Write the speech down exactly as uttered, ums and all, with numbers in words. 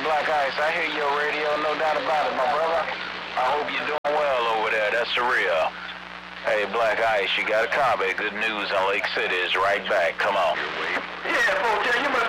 Black Ice, I hear your radio, no doubt about it, my brother. I hope you're doing well over there. That's the real. Hey, Black Ice, you got a comment. Good news on Lake City is right back. Come on. Yeah, folks, you better